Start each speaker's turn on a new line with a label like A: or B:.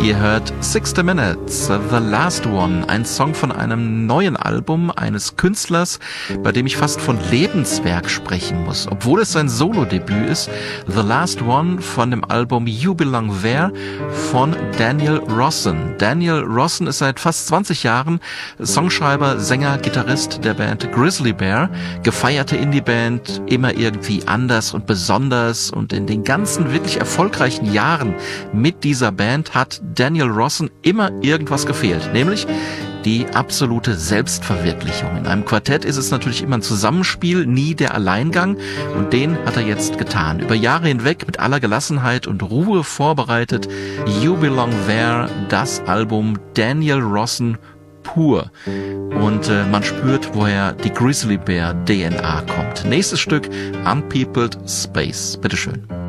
A: Ihr hört 60 Minutes, The Last One, ein Song von einem neuen Album eines Künstlers, bei dem ich fast von Lebenswerk sprechen muss, obwohl es sein Solo-Debüt ist. The Last One von dem Album You Belong There von Daniel Rosson. Daniel Rosson ist seit fast 20 Jahren Songschreiber, Sänger, Gitarrist der Band Grizzly Bear, gefeierte Indie-Band, immer irgendwie anders und besonders, und in den ganzen wirklich erfolgreichen Jahren mit dieser Band hat Daniel Rosson immer irgendwas gefehlt, nämlich die absolute Selbstverwirklichung. In einem Quartett ist es natürlich immer ein Zusammenspiel, nie der Alleingang, und den hat er jetzt getan. Über Jahre hinweg mit aller Gelassenheit und Ruhe vorbereitet. You Belong There, das Album Daniel Rosson pur. Und man spürt, woher die Grizzly Bear DNA kommt. Nächstes Stück, Unpeopled Space. Bitteschön.